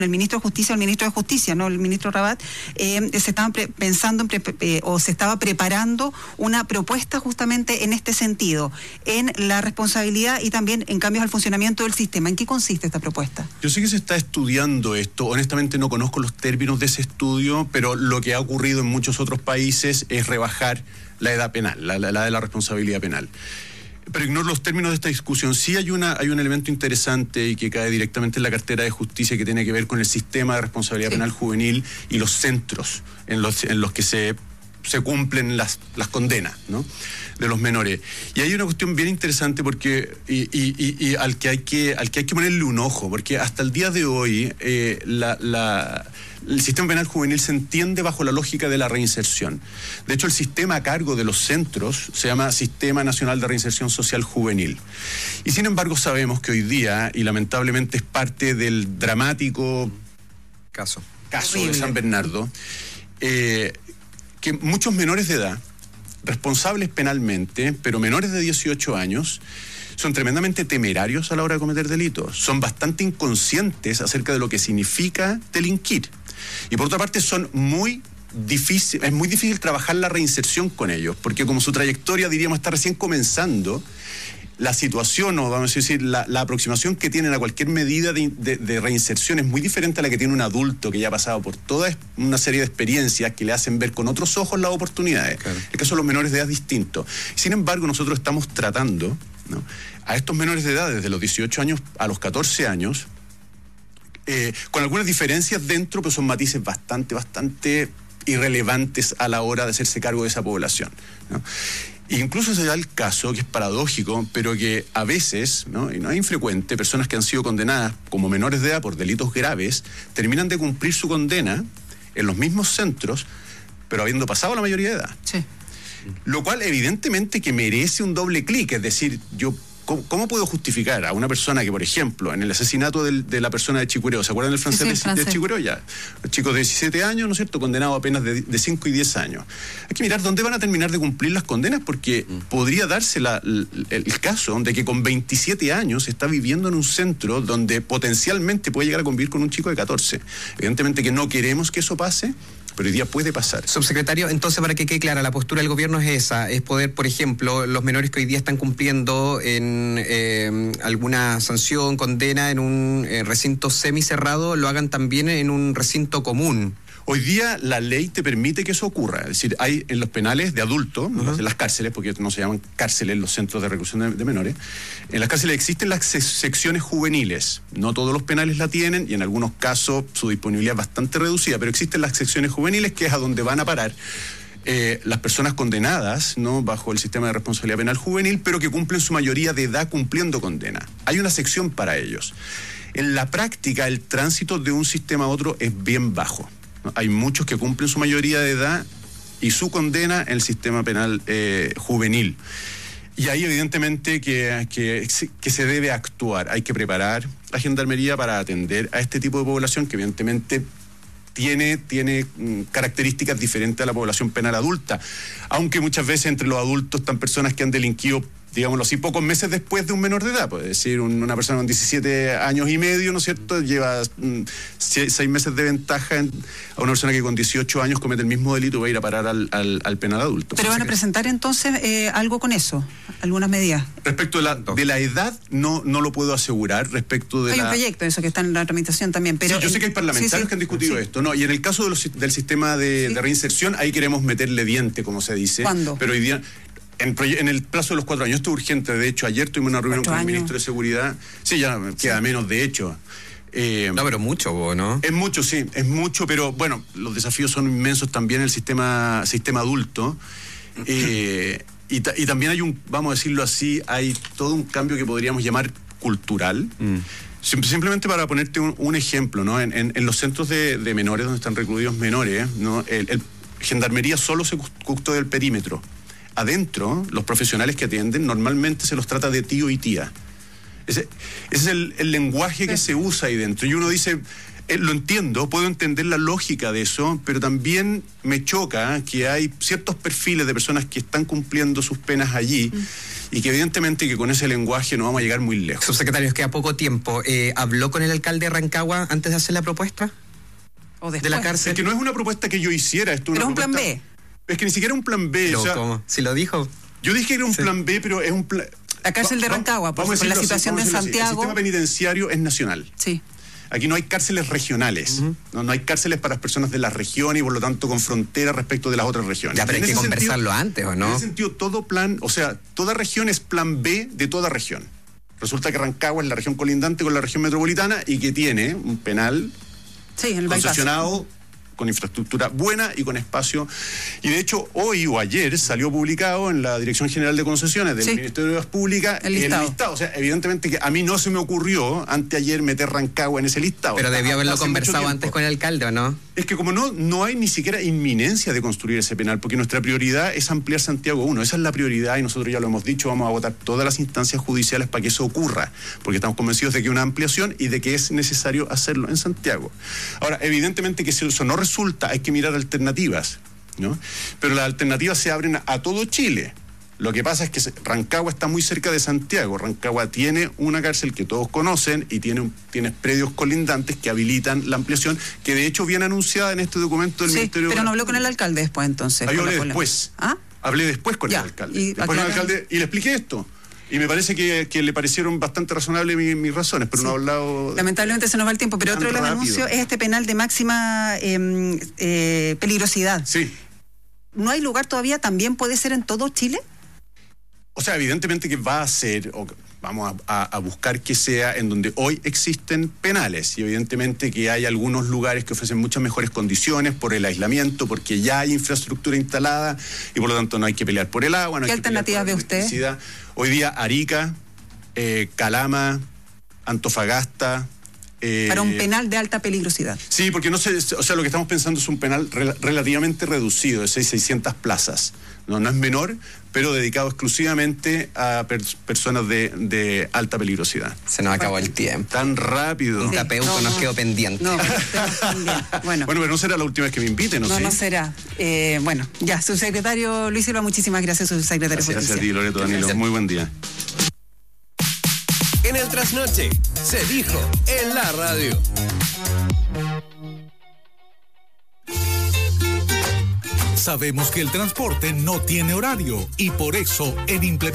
el ministro de Justicia, no el ministro Rabat, se estaban pensando o se estaba preparando una propuesta justamente en este sentido, en la responsabilidad y también en cambios al funcionamiento del sistema. ¿En qué consiste esta propuesta? Yo sé que se está estudiando esto, honestamente no conozco los términos de ese estudio, pero lo que ha ocurrido en muchos otros países es rebajar la edad penal, la de la responsabilidad penal. Pero ignoro los términos de esta discusión. Sí hay un elemento interesante y que cae directamente en la cartera de justicia que tiene que ver con el sistema de responsabilidad penal juvenil y los centros en los que se cumplen las condenas, ¿no?, de los menores. Y hay una cuestión bien interesante porque y al que hay que ponerle un ojo, porque hasta el día de hoy el sistema penal juvenil se entiende bajo la lógica de la reinserción. De hecho, el sistema a cargo de los centros se llama Sistema Nacional de Reinserción Social Juvenil. Y sin embargo sabemos que hoy día, y lamentablemente es parte del dramático caso de San Bernardo, que muchos menores de edad, responsables penalmente, pero menores de 18 años, son tremendamente temerarios a la hora de cometer delitos. Son bastante inconscientes acerca de lo que significa delinquir. Y por otra parte es muy difícil trabajar la reinserción con ellos, porque como su trayectoria, diríamos, está recién comenzando, la situación, o vamos a decir, la aproximación que tienen a cualquier medida de reinserción es muy diferente a la que tiene un adulto que ya ha pasado por toda una serie de experiencias que le hacen ver con otros ojos las oportunidades. Claro. El caso de los menores de edad es distinto. Sin embargo, nosotros estamos tratando, ¿no?, a estos menores de edad desde los 18 años a los 14 años, con algunas diferencias dentro, pero son matices bastante irrelevantes a la hora de hacerse cargo de esa población, ¿no? Incluso se da el caso, que es paradójico, pero que a veces, ¿no?, y no es infrecuente, personas que han sido condenadas como menores de edad por delitos graves, terminan de cumplir su condena en los mismos centros, pero habiendo pasado la mayoría de edad. Sí. Lo cual evidentemente que merece un doble clic, es decir, ¿Cómo puedo justificar a una persona que, por ejemplo, en el asesinato de la persona de Chicureo, ¿se acuerdan del francés de Chicureo? Ya, chico de 17 años, ¿no es cierto?, condenado apenas de 5 y 10 años. Hay que mirar dónde van a terminar de cumplir las condenas, porque podría darse el caso de que con 27 años está viviendo en un centro donde potencialmente puede llegar a convivir con un chico de 14. Evidentemente que no queremos que eso pase, pero hoy día puede pasar. Subsecretario, entonces, para que quede clara, la postura del gobierno es esa, es poder, por ejemplo, los menores que hoy día están cumpliendo en alguna sanción, condena en un recinto semicerrado, lo hagan también en un recinto común. Hoy día la ley te permite que eso ocurra, es decir, hay en los penales de adultos, en las cárceles, porque no se llaman cárceles los centros de reclusión de menores, en las cárceles existen las secciones juveniles, no todos los penales la tienen y en algunos casos su disponibilidad es bastante reducida, pero existen las secciones juveniles, que es a donde van a parar las personas condenadas, ¿no?, bajo el sistema de responsabilidad penal juvenil, pero que cumplen su mayoría de edad cumpliendo condena. Hay una sección para ellos. En la práctica, el tránsito de un sistema a otro es bien bajo. Hay muchos que cumplen su mayoría de edad y su condena en el sistema penal juvenil. Y ahí evidentemente que se debe actuar. Hay que preparar la gendarmería para atender a este tipo de población que evidentemente tiene características diferentes a la población penal adulta. Aunque muchas veces entre los adultos están personas que han delinquido, digámoslo así, pocos meses después de un menor de edad. Puede decir, una persona con 17 años y medio, ¿no es cierto?, lleva 6 meses de ventaja a una persona que con 18 años comete el mismo delito, va a ir a parar al penal adulto. ¿Pero van a presentar entonces algo con eso? ¿Algunas medidas? Respecto de la edad, no lo puedo asegurar. Respecto de hay un proyecto, eso que está en la tramitación también. Pero sí, yo sé que hay parlamentarios que han discutido esto, ¿no? Y en el caso del sistema de reinserción, ahí queremos meterle diente, como se dice. ¿Cuándo? Pero hoy día, en el plazo de los 4 años, esto es urgente. De hecho, ayer tuvimos una reunión con el ministro de Seguridad. Sí, ya queda menos, de hecho. No, pero mucho, ¿no? Es mucho, sí, es mucho, pero bueno, los desafíos son inmensos también en el sistema adulto. Y también hay vamos a decirlo así, hay todo un cambio que podríamos llamar cultural. Simplemente para ponerte un ejemplo, ¿no? En los centros de menores, donde están recluidos menores, ¿no?, el Gendarmería solo se custodia el perímetro. Adentro, los profesionales que atienden normalmente se los trata de tío y tía. Ese es el lenguaje que se usa ahí dentro. Y uno dice, lo entiendo, puedo entender la lógica de eso, pero también me choca que hay ciertos perfiles de personas que están cumpliendo sus penas allí y que evidentemente que con ese lenguaje no vamos a llegar muy lejos. Subsecretario, es que a poco tiempo. ¿Habló con el alcalde de Rancagua antes de hacer la propuesta? ¿O después? De la cárcel. Es que no es una propuesta que yo hiciera, esto es Pero una un plan propuesta- B. Es que ni siquiera un plan B. Pero, O sea, ¿cómo? Si lo dijo. yo dije que era un plan B, pero es un plan... La cárcel de Rancagua, por la situación de Santiago. El sistema penitenciario es nacional. Sí. Aquí no hay cárceles regionales, no hay cárceles para las personas de la región y por lo tanto con frontera respecto de las otras regiones. Ya, pero En hay que ese conversarlo antes, ¿o no? En ese sentido, todo plan, o sea, toda región es plan B de toda región. Resulta que Rancagua es la región colindante con la región metropolitana y que tiene un penal Sí, en el bypass. concesionado con infraestructura buena y con espacio. Y de hecho, hoy o ayer salió publicado en la Dirección General de Concesiones del Sí. Ministerio de Obras Públicas El listado. O sea, evidentemente que a mí no se me ocurrió anteayer meter Rancagua en ese listado. Pero debió haberlo Hace mucho conversado tiempo. antes con el alcalde, ¿o no? Es que como no hay ni siquiera inminencia de construir ese penal, porque nuestra prioridad es ampliar Santiago 1, esa es la prioridad y nosotros ya lo hemos dicho, vamos a votar todas las instancias judiciales para que eso ocurra, porque estamos convencidos de que hay una ampliación y de que es necesario hacerlo en Santiago. Ahora, evidentemente que si eso no resulta, hay que mirar alternativas, ¿no? Pero las alternativas se abren a todo Chile. Lo que pasa es que Rancagua está muy cerca de Santiago. Rancagua tiene una cárcel que todos conocen y tiene predios colindantes que habilitan la ampliación, que de hecho viene anunciada en este documento del Sí, Ministerio de pero no Obras habló con el alcalde después, entonces. Ahí con hablé la polémica. después. ¿Ah? Hablé después con Ya, el alcalde. y Después con el aclaran. alcalde y le expliqué esto. Y me parece que le parecieron bastante razonables mis razones, pero Sí. no ha hablado... Lamentablemente se nos va el tiempo, pero tan otro de los rápido. anuncios es este penal de máxima peligrosidad. Sí. ¿No hay lugar todavía? ¿También puede ser en todo Chile? O sea, evidentemente que va a ser, o vamos a buscar que sea en donde hoy existen penales. Y evidentemente que hay algunos lugares que ofrecen muchas mejores condiciones por el aislamiento, porque ya hay infraestructura instalada y por lo tanto no hay que pelear por el agua. No ¿Qué hay que pelear por alternativas la ve usted? electricidad. Hoy día Arica, Calama, Antofagasta... Para un penal de alta peligrosidad. Sí, porque no sé, o sea, lo que estamos pensando es un penal relativamente reducido, de 600 plazas. No es menor, pero dedicado exclusivamente a personas de alta peligrosidad. Se nos acabó el tiempo. Tan rápido. Un Sí. capeuco nos quedó pendiente. No, pero también. Bueno. Bueno, pero no será la última vez que me inviten, ¿no? No, ¿Sí? no será. Bueno, ya, subsecretario Luis Silva, muchísimas gracias, subsecretario de Gracias a Justicia. ti, Loreto Danilo. Gracias. Muy buen día. En el trasnoche se dijo en la radio. Sabemos que el transporte no tiene horario y por eso en